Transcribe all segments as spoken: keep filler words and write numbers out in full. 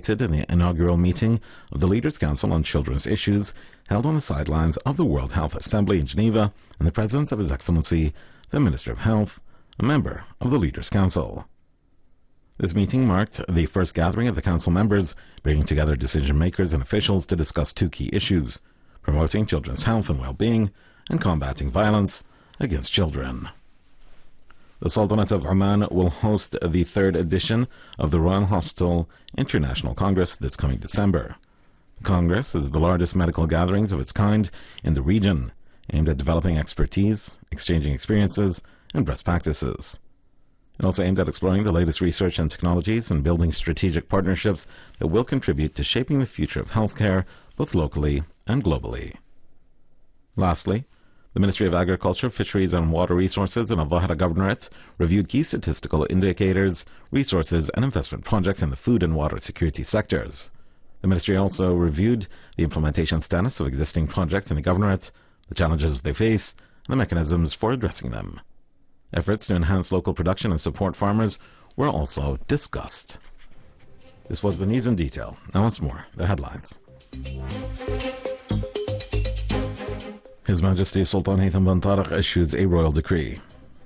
participated in the inaugural meeting of the Leaders' Council on Children's Issues held on the sidelines of the World Health Assembly in Geneva in the presence of His Excellency, the Minister of Health, a member of the Leaders' Council. This meeting marked the first gathering of the Council members, bringing together decision-makers and officials to discuss two key issues: promoting children's health and well-being and combating violence against children. The Sultanate of Oman will host the third edition of the Royal Hospital International Congress this coming December. The Congress is the largest medical gatherings of its kind in the region, aimed at developing expertise, exchanging experiences, and best practices. It also aimed at exploring the latest research and technologies and building strategic partnerships that will contribute to shaping the future of healthcare, both locally and globally. Lastly, the Ministry of Agriculture, Fisheries and Water Resources in Al Dhahra Governorate reviewed key statistical indicators, resources and investment projects in the food and water security sectors. The Ministry also reviewed the implementation status of existing projects in the Governorate, the challenges they face, and the mechanisms for addressing them. Efforts to enhance local production and support farmers were also discussed. This was the news in detail. Now once more, the headlines. His Majesty Sultan Haytham bin Tariq issues a royal decree.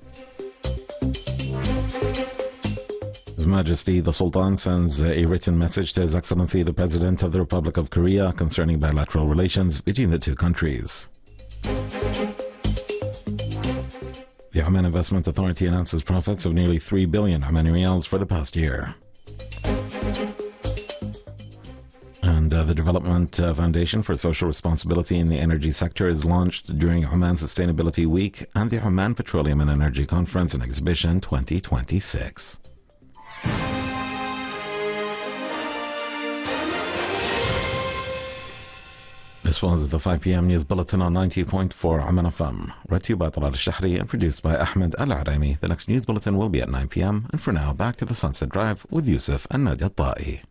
His Majesty the Sultan sends a written message to His Excellency the President of the Republic of Korea concerning bilateral relations between the two countries. The Oman Investment Authority announces profits of nearly three billion Omani Riyals for the past year. And uh, the Development uh, Foundation for Social Responsibility in the Energy Sector is launched during Oman Sustainability Week and the Oman Petroleum and Energy Conference and Exhibition twenty twenty-six. This was the five p.m. News Bulletin on ninety point four Oman F M, read to you by Talal Al-Shahri and produced by Ahmed Al-Arami. The next News Bulletin will be at nine p.m. And for now, back to the Sunset Drive with Yusuf and Nadia Ta'i.